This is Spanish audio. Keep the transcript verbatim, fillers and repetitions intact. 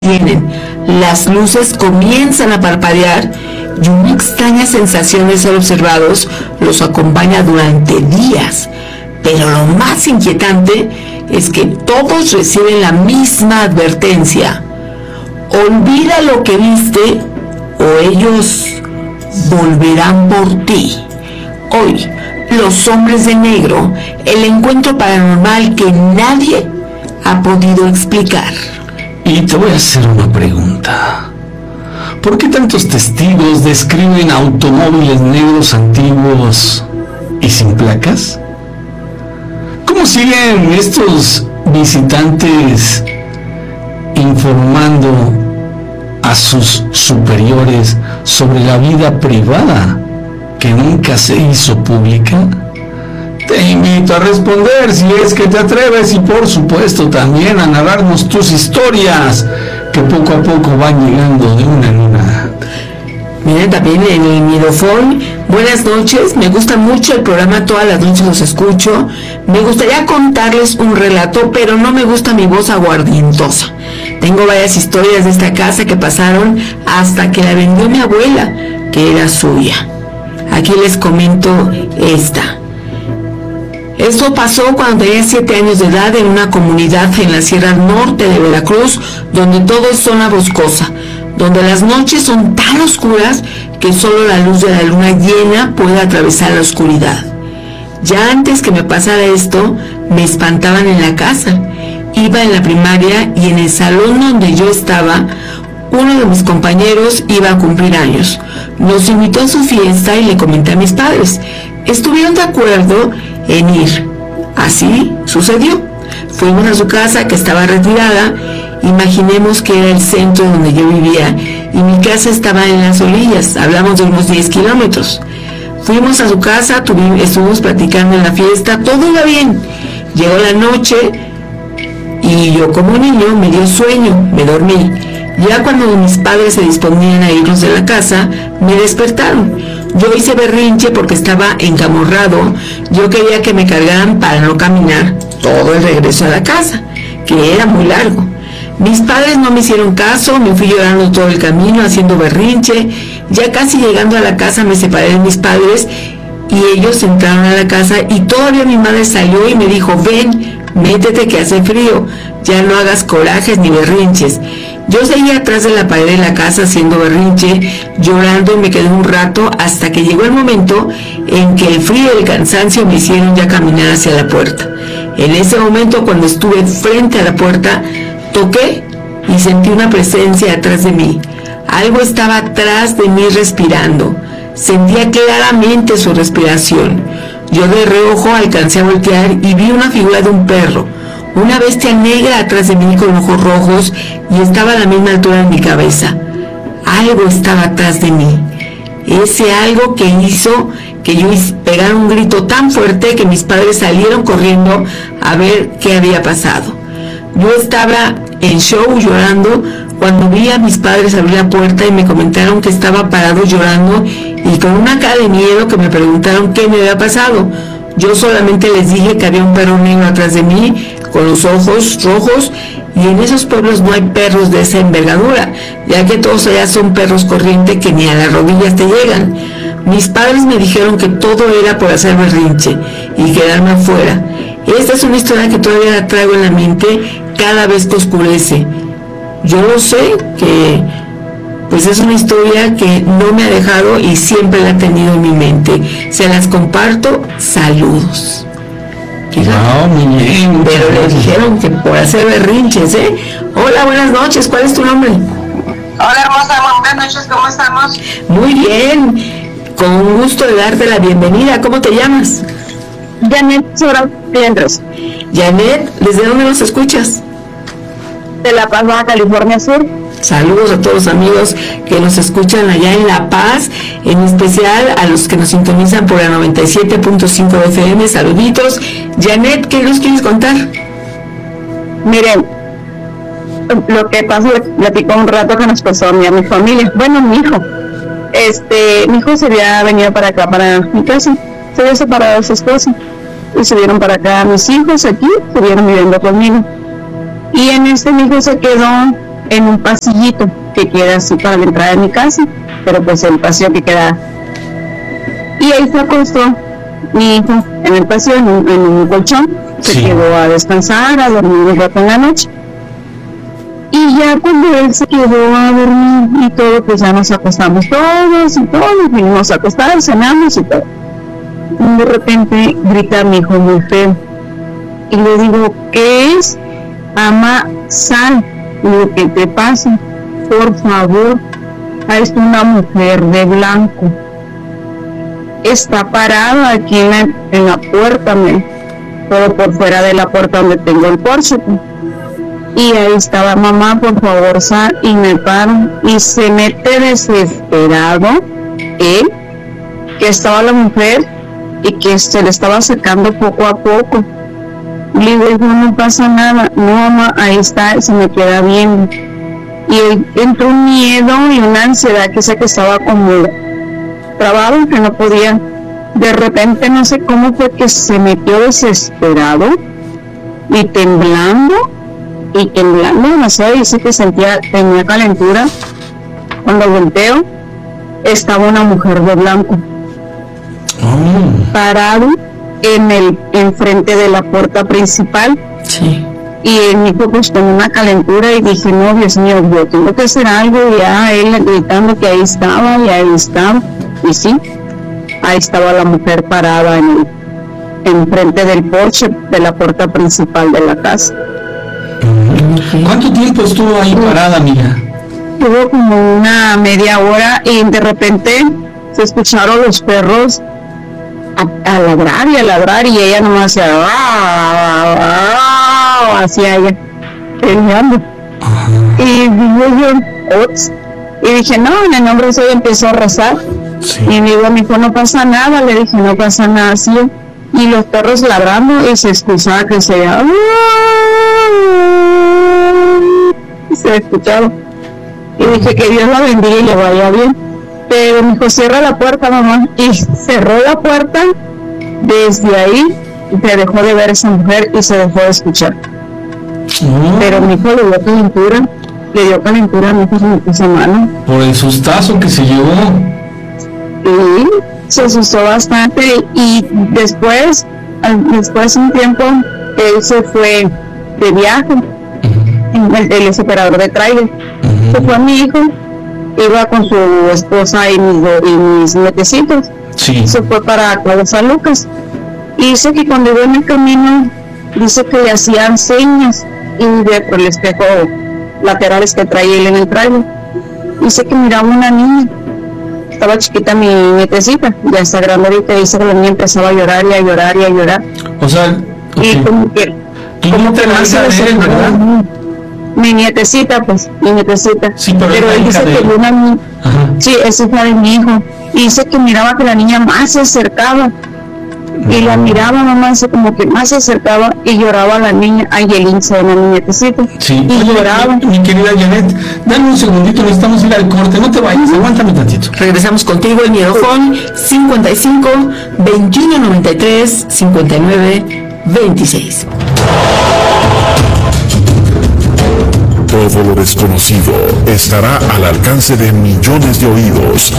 tienen. Las luces comienzan a parpadear y una extraña sensación de ser observados los acompaña durante días. Pero lo más inquietante es que todos reciben la misma advertencia: olvida lo que viste o ellos volverán por ti. Hoy, Los Hombres de Negro, el encuentro paranormal que nadie ha podido explicar. Y te voy a hacer una pregunta. ¿Por qué tantos testigos describen automóviles negros antiguos y sin placas? ¿Cómo siguen estos visitantes informando a sus superiores sobre la vida privada que nunca se hizo pública? Te invito a responder si es que te atreves y por supuesto también a narrarnos tus historias que poco a poco van llegando de una en una. Miren, también en el Miedofón, buenas noches, me gusta mucho el programa, todas las noches los escucho. Me gustaría contarles un relato, pero no me gusta mi voz aguardientosa. Tengo varias historias de esta casa que pasaron hasta que la vendió mi abuela, que era suya. Aquí les comento esta. Esto pasó cuando tenía siete años de edad en una comunidad en la Sierra Norte de Veracruz, donde todo es zona boscosa, donde las noches son tan oscuras que solo la luz de la luna llena puede atravesar la oscuridad. Ya antes que me pasara esto, me espantaban en la casa. Iba en la primaria y en el salón donde yo estaba, uno de mis compañeros iba a cumplir años. Nos invitó a su fiesta y le comenté a mis padres. Estuvieron de acuerdo en ir. Así sucedió. Fuimos a su casa, que estaba retirada. Imaginemos que era el centro donde yo vivía y mi casa estaba en las orillas. Hablamos de unos diez kilómetros. Fuimos a su casa, tuvimos, estuvimos platicando en la fiesta, todo iba bien. Llegó la noche y yo, como niño, me dio sueño, me dormí. Ya cuando mis padres se disponían a irnos de la casa, me despertaron. Yo hice berrinche porque estaba encamorrado. Yo quería que me cargaran para no caminar todo el regreso a la casa, que era muy largo. Mis padres no me hicieron caso, me fui llorando todo el camino, haciendo berrinche. Ya casi llegando a la casa me separé de mis padres y ellos entraron a la casa y todavía mi madre salió y me dijo: ven, métete que hace frío, ya no hagas corajes ni berrinches. Yo seguía atrás de la pared de la casa haciendo berrinche, llorando, y me quedé un rato hasta que llegó el momento en que el frío y el cansancio me hicieron ya caminar hacia la puerta. En ese momento, cuando estuve frente a la puerta, toqué y sentí una presencia atrás de mí. Algo estaba atrás de mí respirando. Sentía claramente su respiración. Yo de reojo alcancé a voltear y vi una figura de un perro, una bestia negra atrás de mí con ojos rojos, y estaba a la misma altura de mi cabeza. Algo estaba atrás de mí. Ese algo que hizo que yo pegara un grito tan fuerte que mis padres salieron corriendo a ver qué había pasado. Yo estaba en show llorando cuando vi a mis padres abrir la puerta y me comentaron que estaba parado llorando y con una cara de miedo, que me preguntaron qué me había pasado. Yo solamente les dije que había un perro negro atrás de mí con los ojos rojos, y en esos pueblos no hay perros de esa envergadura, ya que todos allá son perros corrientes que ni a las rodillas te llegan. Mis padres me dijeron que todo era por hacer berrinche y quedarme afuera. Esta es una historia que todavía la traigo en la mente cada vez que oscurece. Yo lo sé, que pues es una historia que no me ha dejado y siempre la he tenido en mi mente. Se las comparto. Saludos. Wow, muy bien. Pero le dijeron que por hacer berrinches, ¿eh? Hola, buenas noches. ¿Cuál es tu nombre? Hola, hermosa. Buenas noches. ¿Cómo estamos? Muy bien. Con gusto de darte la bienvenida. ¿Cómo te llamas? Janet Sora Piedras. Janet, ¿desde dónde nos escuchas? De La Paz, Baja California Sur. Saludos a todos los amigos que nos escuchan allá en La Paz, en especial a los que nos sintonizan por la noventa y siete punto cinco de F M. Saluditos. Janet, ¿qué nos quieres contar? Miren, lo que pasó, le platicó un rato que nos pasó a mí, a mi familia. Bueno, mi hijo. Este, mi hijo se había venido para acá, para mi casa. Se había separado de su esposa y se vieron para acá. Mis hijos aquí estuvieron viviendo conmigo. Y en este mi hijo se quedó en un pasillito que queda así para la entrada de mi casa, pero pues el pasillo que queda. Y ahí se acostó mi hijo en el pasillo, en un, en un colchón, se Sí. quedó a descansar, a dormir un rato en la noche. Y ya cuando él se quedó a dormir y todo, pues ya nos acostamos todos y todos, vinimos a acostar, cenamos y todo. Y de repente grita mi hijo muy feo. Y le digo, ¿qué es? Ama, sal. Y digo, ¿qué te pasa? Por favor. Ahí está una mujer de blanco. Está parada aquí en la, en la puerta, me, todo por fuera de la puerta donde tengo el porche. Y ahí estaba, mamá, por favor, sal. Y me paro y se mete desesperado él, que estaba la mujer y que se le estaba acercando poco a poco. Le digo, no pasa nada. No, mamá, ahí está, se me queda viendo. Y él, entró un miedo y una ansiedad que sé que estaba como trabado, que no podía. De repente no sé cómo fue que se metió desesperado y temblando y temblando demasiado, y sé que sentía, tenía calentura. Cuando volteo, estaba una mujer de blanco, Oh. parado en el enfrente de la puerta principal. Sí. Y él me dijo, pues con una calentura, y dije, no, Dios mío, yo tengo que hacer algo. Y ya él gritando que ahí estaba, y ahí estaba. Y sí, ahí estaba la mujer parada en el enfrente del porche de la puerta principal de la casa. ¿Cuánto tiempo estuvo ahí parada, amiga? Tuvo como una media hora y de repente se escucharon los perros a, a ladrar y a ladrar, y ella nomás hacía hacia ella peleando. Y dije yo, "Ups". Y dije, no, en el nombre de Dios, empezó a rezar. Sí. Y me dijo, mi hijo, no pasa nada. Le dije, no pasa nada, sí. Y los perros ladrando, y se escuchaba que se se escuchaba. Y dije, que Dios la bendiga y le vaya bien. Pero me dijo, cierra la puerta, mamá. Y cerró la puerta. Desde ahí se dejó de ver esa mujer y se dejó de escuchar. Oh, Pero mi hijo le dio calentura, le dio calentura a mi hijo, se me puso mano. por el sustazo que se llevó. Y se asustó bastante. Y después, al- después de un tiempo, él se fue de viaje. El, el operador de trailer. Se fue a mi hijo, iba con su esposa y mis, do- y mis nietecitos. Sí. Se fue para Cuadra San Lucas. Y dice que cuando iba en el camino, dice que le hacían señas y de por el espejo laterales que traía él en el trailer. Dice que miraba una niña. Estaba chiquita mi nietecita, ya está grande ahorita. Dice que la niña empezaba a llorar y a llorar y a llorar. O sea, Y ok. como que, Tu como nieta que es la no hija se de él, ¿verdad? Mi nietecita, pues, mi nietecita. Sí, pero es la él hija dice de que él. vio una niña. Ajá. Sí, esa fue de mi hijo. Y dice que miraba que la niña más se acercaba. Y la miraba, mamá, así como que más se acercaba, y lloraba la niña. Angelín se llama mi nietecita. Sí. Y Oye, lloraba. mi, mi querida Janet, dame un segundito, necesitamos ir al corte. No te vayas, aguántame tantito. Regresamos contigo, el Miedofón cincuenta y cinco, veintiuno noventa y tres, cincuenta y nueve, veintiséis. Todo lo desconocido estará al alcance de millones de oídos